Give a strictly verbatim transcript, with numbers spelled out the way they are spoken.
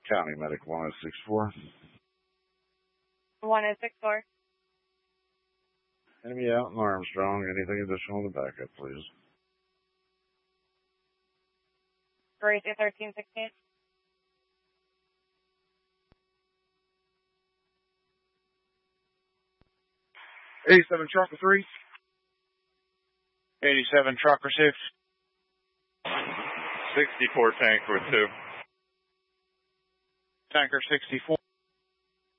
County Medic one oh six four. one oh six four. Enemy out in Armstrong. Anything additional to backup, please? Gracie thirteen sixteen. eighty-seven Trucker three. eighty-seven Trucker six. sixty-four Tanker two. Tanker sixty-four.